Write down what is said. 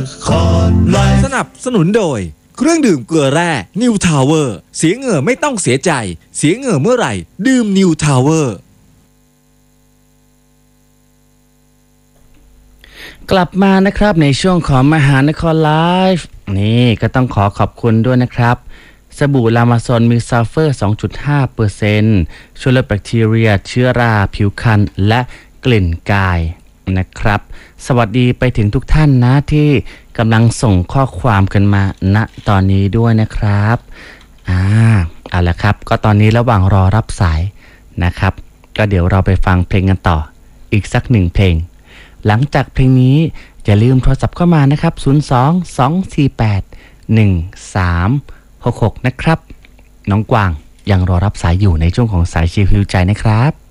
ครไลฟ์สนับสนุนโดยเครื่องดื่มเกลือแร่นิวทาวเวอร์เสียเหงื่อไม่ต้องเสียใจเสียเหงื่อเมื่อไหร่ดื่มนิวทาวเวอร์กลับมานะครับในช่วงของมหานครไลฟ์นี่ก็ต้องขอบคุณด้วยนะครับสบู่ลามาซอนมีซัลเฟอร์ 2.5% ช่วยลดแบคทีเรียเชื้อราผิวพรรณและกลิ่นกายนะครับสวัสดีไปถึงทุกท่านนะที่กำลังส่งข้อความกันมาณตอนนี้ด้วยนะครับเอาละครับก็ตอนนี้ระหว่างรอรับสายนะครับก็เดี๋ยวเราไปฟังเพลงกันต่ออีกสักหนึ่งเพลงหลังจากเพลงนี้อย่าลืมโทรศัพท์เข้ามานะครับ02-248-1366นะครับน้องกวางยังรอรับสายอยู่ในช่วงของสายชิลฮิวใจนะครับ